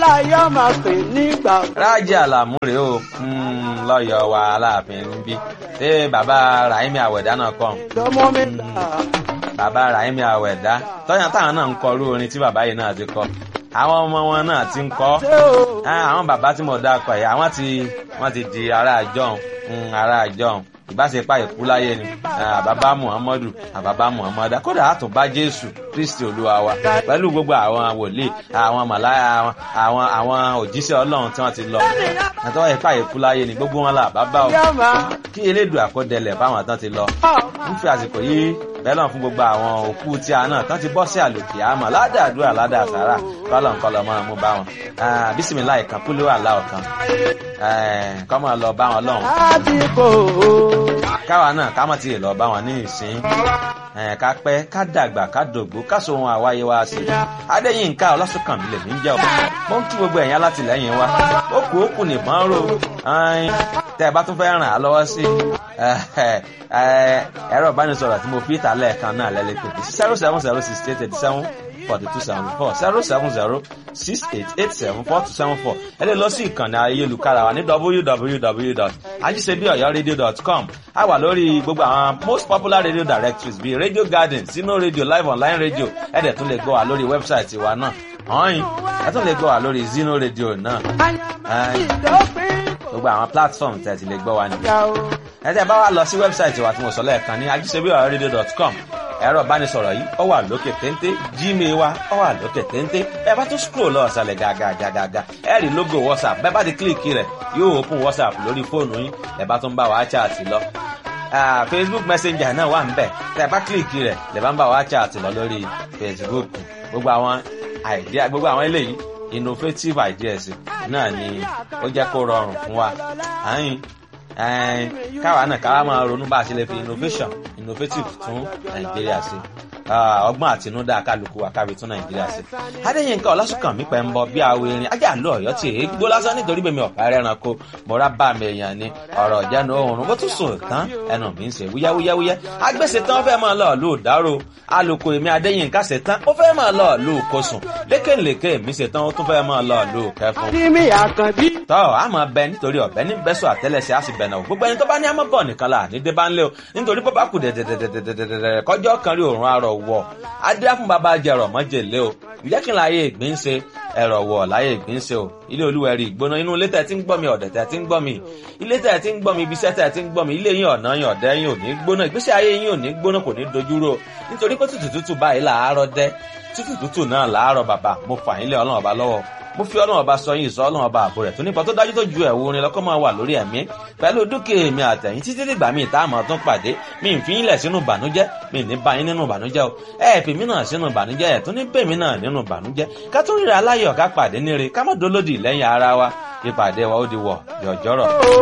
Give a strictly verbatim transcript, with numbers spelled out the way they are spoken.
láyọ̀ máa pè nígbà. Rájí Àlàmú rèé o lọ́yọ̀ wa Aláàfin níbí ṣé bàbá Ràhímì Àwẹ̀dá náà kọ́ lọ́mọ mi là. bàbá Ràhímì Àwẹ̀dá tọ́yàn táwọn náà ń kọ irú orin tí bàbá yìí náà ti kọ àwọn ọmọ wọn náà ti ń kọ àwọn bàbá tí mo dá kọ yìí àwọn ti wọ́n ti di ará àjọhùn ará àjọhùn ìbáṣepá ìkú láyé ni àbábá Muhammadu àbábá Muhammadu kódà àtúnbá Jésù Kristi Olúwa wa pẹ̀lú gbogbo àwọn wòlíì àwọn màláyà àwọn àwọn òjíṣẹ́ Ọlọ́run tí wọ́n ti lọ àtọwọ́ ìpá ìkú láyé ni gbogbo wọn là bàbá o kí elédùn àkọdẹlẹ̀ báwọn tán ti lọ ń fi àsìkò yìí bẹ́lọ̀ fún gbogbo àwọn òkú tí a náà tán ti bọ́ sí àlòkè àmọ́ ládàádúrà ládàásàrà kọ́lọ̀ ń kọ́lọ̀ máa mú bá wọn bísímìlá ìkan kúló àlá ọ̀kan kọ́ máa lọ bá wọn lọ́hùn. káwa náà ká mọ̀ tí ì lọ bá wọn ní ìsín ká pẹ́ ká dàgbà ká dògbó ká so ohun àwáyé wa sí. Adéyínká Ọlásùnkànmí lèmi ń jẹ́ ọ̀ mo ń kí gbogbo ẹ̀yin alátìlẹ́yìn wa ó kù ó kù nìbọn ró tẹ́ ẹ bá tún fẹ́ ràn á lọ́wọ́ sí ẹ̀rọ ìbánisọ̀rọ̀ tí mo fi ìta lẹ́ẹ̀kan náà lẹ́lẹ́pẹ̀ zero seven zero six eight eight seven forty two seventy four zero seven zero six eight eight seven four two seven four ẹ lè lọ sí ìkànnì ayélujára wa ní w w w dot ajisebiyoyoradio dot com a wà lórí gbogbo àwọn most popular radio directories bíi Radio Garden, Sino Radio, Live Online Radio ẹ dẹ̀ tún lè gbọ́ wa lórí wẹ́bsáìtì wa náà ọ̀hìn ẹ tún lè gbọ́ wa lórí Zino Radio náà gbogbo àwọn platform tẹ̀ ti lè gbọ́ wa nìyẹn ẹ tẹ́ bá wá lọ sí wẹ́bsáìtì wa tí mo sọ lẹ́ẹ̀kan ní ajisebiyoyoradio dot com ẹ̀rọ ìbánisọ̀rọ̀ yìí ó wà lókè téńté Gmail wa ó wà lókè téńté ẹ bá tún scroll lọ ọ̀sàlẹ̀ gàgàgàgà ẹ rí logo WhatsApp bẹ́ẹ̀ bá ti kílìkì rẹ̀ yóò open WhatsApp lórí fóònù yín ẹ bá tún bá wa chat lọ Facebook Messenger náà wà níbẹ̀ tẹ́ bá kílìkì rẹ̀ lẹ bá ń bá wa chat lọ lórí Facebook gbogbo àwọn idea gbogbo àwọn eléyìí innovative ideas náà ni ó jẹ́ kó rọrùn fún wa àyìn káwa náà káwa máa ronú bá a ṣe lè fi innovation innovative tún Nàìjíríà ṣe ọgbọ́n àtinúdá kálukú wa kábi tún Nàìjíríà ṣe. Adéyínká Ọlásùnkànmí pẹ̀ ń bọ bí awo erin ajá àlọ́ ọ̀yọ́ tí èé gbó lásán nítorí bèmi ọ̀pá ẹranko mọ̀ra bá mi èèyàn ni ọ̀rọ̀ ìjánu oòrùn bó tún sùn tán ẹnu mi ń ṣe wúyáwúyáwúyá agbèsè tán ó fẹ́ máa lọ lù dárò alùkò èmi Adéyínká ṣe tán ó fẹ́ máa lọ lù kosùn lékèlékè mi ṣe tán ó tún fẹ́ máa lọ lù kẹfún. tọ́ a máa bẹ nítorí ọ̀bẹ ní bẹ́sọ̀ àtẹ́lẹsẹ̀ á sì bẹ̀ náà gbogbo ẹni tó bá ní àmọ́ bọ̀ nìkan là ní débá ńlẹ̀ o nítorí bó bá kù dẹ̀dẹ̀dẹ̀dẹ̀dẹ̀dẹ̀ kọjọ́ kan rí òórùn arọ̀ wọ̀ adé fún bàbá jẹrọ mọ́jèlé o ìjẹ́ kí n láyé ìgbín ṣe ẹ̀rọ wọ̀ láyé ìgbín ṣe o ilé olúwẹ̀rí ìgbóná inú ilé tẹ̀ tí ń gbọ́ mi ọ̀dẹ̀ tẹ̀ tí ń gbọ́ mi ilé tẹ̀ tí ń gbọ́ mi ibiṣẹ́ tẹ̀ tí ń gbọ́ mi ilé yín ọ̀nà yín ọ̀dẹ́ yín ò ní gbóná ìgbésí ayé yín ò ní gbóná kò ní dojúrò nítorí pé tútù tútù báyìí làárọ̀ dẹ́ tútù tútù náà làárọ̀ bàbá mo fà yín lé Ọlọ́run ọba lọ́wọ́ mo fi Ọlọ́run ọba sọ yín ìsọ Ọlọ́run ọba àbò rẹ̀ tó nípa tó dájú tó ju ẹ̀wù orin lọ́kọ́ máa wà lórí ẹ̀mí pẹ̀lú dúkìá mi àtẹ̀yìn títí dìgbà míì tá a máa tún pàdé mi ń fi yín lẹ̀ sínú ìbànújẹ́ mi ní bá yín nínú ìbànújẹ́ o ẹ fi mí náà sínú ìbànújẹ́ ẹ̀ tún ní bẹ̀ mí náà nínú ìbànújẹ́ ká tún ríra aláyọ̀ ká pàdé níre ká má dolódì lẹ́yìn ara wa ìpàdé wa ó di wọ̀ yọ̀jọ́rọ̀.